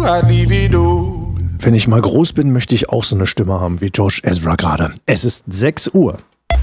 I'd leave it all. Wenn ich mal groß bin, möchte ich auch so eine Stimme haben wie George Ezra gerade. Es ist 6 Uhr.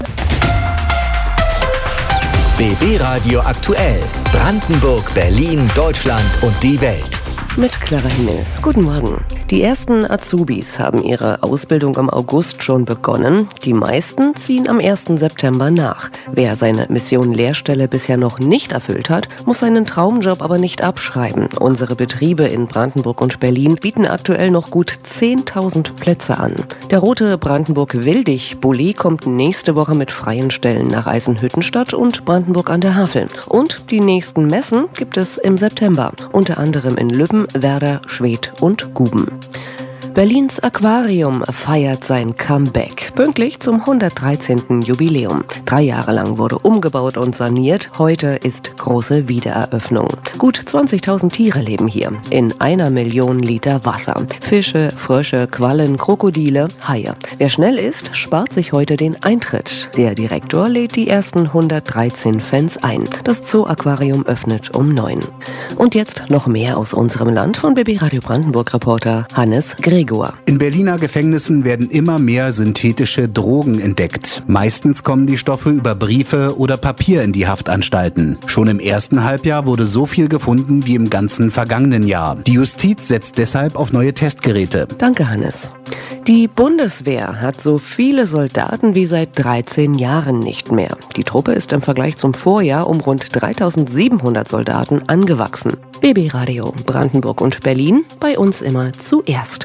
BB Radio aktuell. Brandenburg, Berlin, Deutschland und die Welt. Mit Clara Himmel. Guten Morgen. Die ersten Azubis haben ihre Ausbildung im August schon begonnen. Die meisten ziehen am 1. September nach. Wer seine Mission Lehrstelle bisher noch nicht erfüllt hat, muss seinen Traumjob aber nicht abschreiben. Unsere Betriebe in Brandenburg und Berlin bieten aktuell noch gut 10.000 Plätze an. Der rote Brandenburg-Wildig-Bulli kommt nächste Woche mit freien Stellen nach Eisenhüttenstadt und Brandenburg an der Havel. Und die nächsten Messen gibt es im September. Unter anderem in Lübben, Werder, Schwedt und Guben. Berlins Aquarium feiert sein Comeback, pünktlich zum 113. Jubiläum. 3 Jahre lang wurde umgebaut und saniert, heute ist große Wiedereröffnung. Gut 20.000 Tiere leben hier, in 1 Million Liter Wasser. Fische, Frösche, Quallen, Krokodile, Haie. Wer schnell ist, spart sich heute den Eintritt. Der Direktor lädt die ersten 113 Fans ein. Das Zoo-Aquarium öffnet um 9. Und jetzt noch mehr aus unserem Land von BB Radio Brandenburg-Reporter Hannes Gregor. In Berliner Gefängnissen werden immer mehr synthetische Drogen entdeckt. Meistens kommen die Stoffe über Briefe oder Papier in die Haftanstalten. Schon im ersten Halbjahr wurde so viel gefunden wie im ganzen vergangenen Jahr. Die Justiz setzt deshalb auf neue Testgeräte. Danke, Hannes. Die Bundeswehr hat so viele Soldaten wie seit 13 Jahren nicht mehr. Die Truppe ist im Vergleich zum Vorjahr um rund 3.700 Soldaten angewachsen. BB Radio Brandenburg und Berlin, bei uns immer zuerst.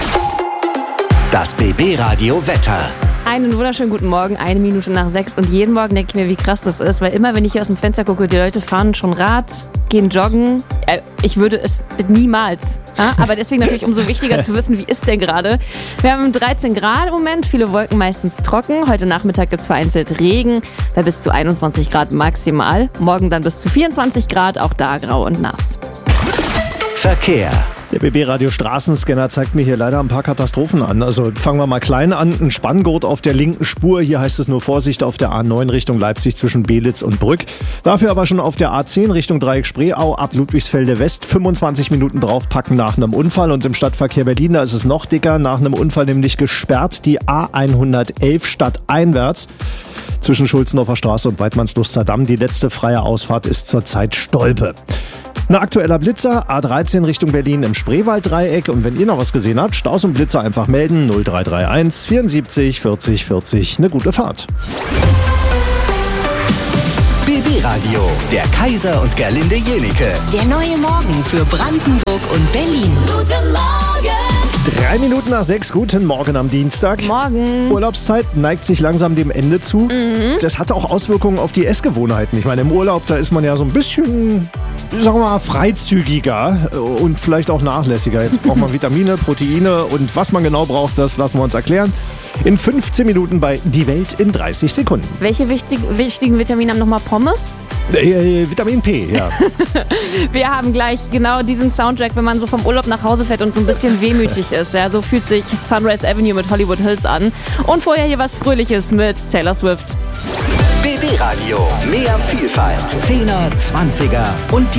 Das BB Radio Wetter. Einen wunderschönen guten Morgen, 1 Minute nach 6 und jeden Morgen denke ich mir, wie krass das ist, weil immer, wenn ich hier aus dem Fenster gucke, die Leute fahren schon Rad, gehen joggen. Ich würde es niemals. Ja? Aber deswegen natürlich umso wichtiger zu wissen, wie ist denn gerade. Wir haben 13 Grad im Moment, viele Wolken meistens trocken. Heute Nachmittag gibt es vereinzelt Regen bei bis zu 21 Grad maximal. Morgen dann bis zu 24 Grad, auch da grau und nass. Verkehr. Der BB-Radio Straßenscanner zeigt mir hier leider ein paar Katastrophen an. Also fangen wir mal klein an. Ein Spanngurt auf der linken Spur. Hier heißt es nur Vorsicht auf der A9 Richtung Leipzig zwischen Belitz und Brück. Dafür aber schon auf der A10 Richtung Dreieck Spreeau ab Ludwigsfelde West 25 Minuten draufpacken nach einem Unfall. Und im Stadtverkehr Berlin, da ist es noch dicker. Nach einem Unfall nämlich gesperrt die A111 stadteinwärts zwischen Schulzendorfer Straße und Weidmannsluster Damm. Die letzte freie Ausfahrt ist zurzeit Stolpe. Ein aktueller Blitzer, A13 Richtung Berlin im Spreewalddreieck. Und wenn ihr noch was gesehen habt, Staus und Blitzer einfach melden. 0331 74 40 40. Eine gute Fahrt. BB Radio, der Kaiser und Gerlinde Jenike. Der neue Morgen für Brandenburg und Berlin. Guten Morgen! 3 Minuten nach 6, guten Morgen am Dienstag. Morgen. Urlaubszeit neigt sich langsam dem Ende zu. Das hat auch Auswirkungen auf die Essgewohnheiten. Ich meine, im Urlaub, da ist man ja so ein bisschen, sagen wir mal, freizügiger und vielleicht auch nachlässiger. Jetzt braucht man Vitamine, Proteine und was man genau braucht, das lassen wir uns erklären. In 15 Minuten bei Die Welt in 30 Sekunden. Welche wichtigen Vitamine haben nochmal Pommes? Vitamin P, ja. Wir haben gleich genau diesen Soundtrack, wenn man so vom Urlaub nach Hause fährt und so ein bisschen wehmütig ist. Ja, so fühlt sich Sunrise Avenue mit Hollywood Hills an. Und vorher hier was Fröhliches mit Taylor Swift. BB Radio, mehr Vielfalt. 10er, 20er und